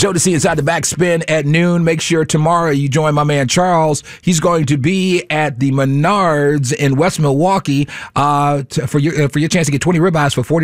Jodeci Inside the Backspin at noon. Make sure tomorrow you join my man Charles. He's going to be at the Menards in West Milwaukee for your chance to get 20 ribeyes for $40.